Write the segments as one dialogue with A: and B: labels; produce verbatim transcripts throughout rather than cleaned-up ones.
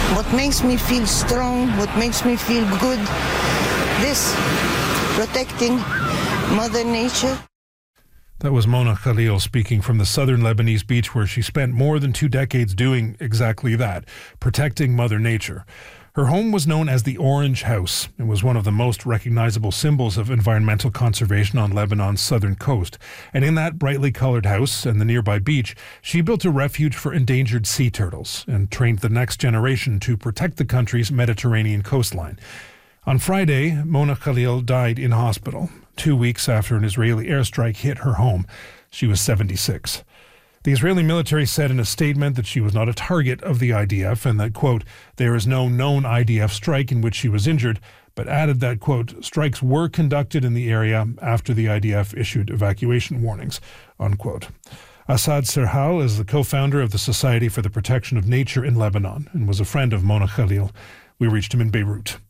A: what makes me feel strong, what makes me feel good, this, protecting Mother Nature.
B: That was Mona Khalil speaking from the southern Lebanese beach, where she spent more than two decades doing exactly that, protecting Mother Nature. Her home was known as the Orange House. It was one of the most recognizable symbols of environmental conservation on Lebanon's southern coast. And in that brightly colored house and the nearby beach, she built a refuge for endangered sea turtles and trained the next generation to protect the country's Mediterranean coastline. On Friday, Mona Khalil died in hospital, two weeks after an Israeli airstrike hit her home. She was seventy-six. The Israeli military said in a statement that she was not a target of the I D F and that, quote, there is no known I D F strike in which she was injured, but added that, quote, strikes were conducted in the area after the I D F issued evacuation warnings, unquote. Assad Serhal is the co-founder of the Society for the Protection of Nature in Lebanon and was a friend of Mona Khalil. We reached him in Beirut.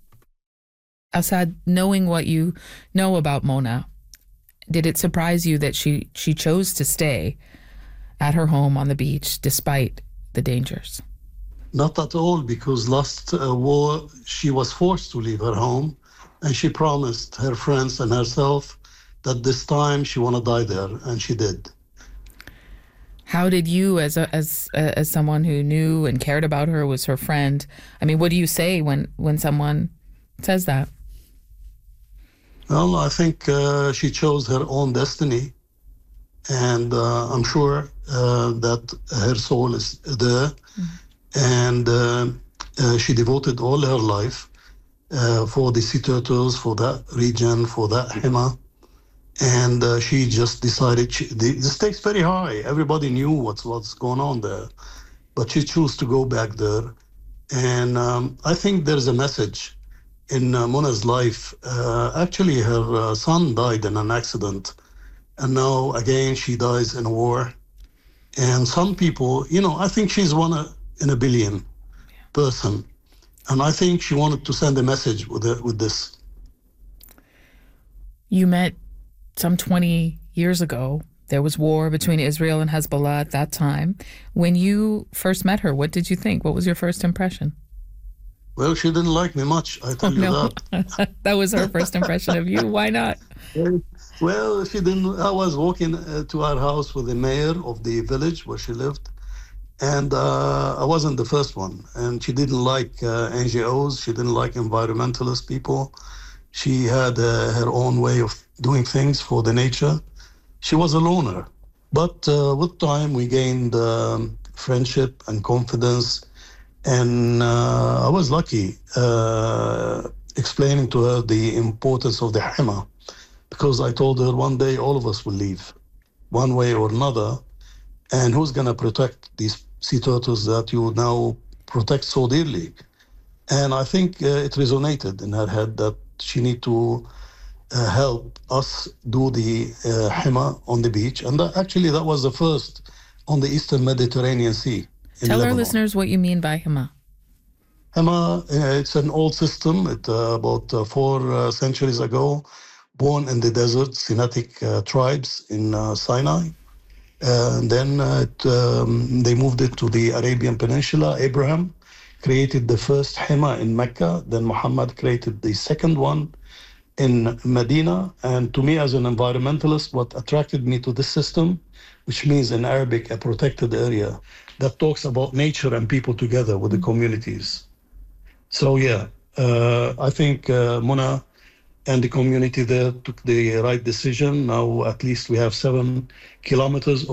C: Assad, knowing what you know about Mona, did it surprise you that she, she chose to stay at her home on the beach despite the dangers?
D: Not at all, because last uh, war she was forced to leave her home, and she promised her friends and herself that this time she want to die there, and she did.
C: How did you, as a, as uh, as someone who knew and cared about her, was her friend, I mean, what do you say when, when someone says that?
D: Well, I think uh, she chose her own destiny, and uh, I'm sure uh, that her soul is there, mm-hmm. and uh, uh, she devoted all her life uh, for the sea turtles, for that region, for that Hema, and uh, she just decided, she, the, the stakes very high, everybody knew what's, what's going on there, but she chose to go back there, and um, I think there's a message in uh, Mona's life. Uh, actually, her uh, son died in an accident, and now again she dies in a war. And some people, you know, I think she's one in a billion person, and I think she wanted to send a message with it, with this.
C: You met some twenty years ago. There was war between Israel and Hezbollah at that time. When you first met her, what did you think? What was your first impression?
D: Well, she didn't like me much, I tell
C: oh,
D: you
C: no.
D: that.
C: That was her first impression of you. Why not?
D: Well, she didn't. I was walking uh, to our house with the mayor of the village where she lived, and uh, I wasn't the first one. And she didn't like uh, N G Os. She didn't like environmentalist people. She had uh, her own way of doing things for the nature. She was a loner. But uh, with time, we gained um, friendship and confidence. And uh, I was lucky uh, explaining to her the importance of the Hema, because I told her one day all of us will leave, one way or another, and who's going to protect these sea turtles that you now protect so dearly? And I think uh, it resonated in her head that she need to uh, help us do the uh, Hema on the beach. And that, actually, that was the first on the Eastern Mediterranean Sea.
C: Tell
D: Lebanon.
C: Our listeners what you mean by Hema.
D: Hema, uh, it's an old system. It, uh, about uh, four uh, centuries ago, born in the desert, Semitic uh, tribes in uh, Sinai. Uh, and then uh, it, um, they moved it to the Arabian Peninsula. Abraham created the first Hema in Mecca. Then Muhammad created the second one in Medina. And to me, as an environmentalist, what attracted me to this system, which means in Arabic, a protected area, that talks about nature and people together with the communities. So yeah, uh, I think uh, Mona and the community there took the right decision. Now at least we have seven kilometers of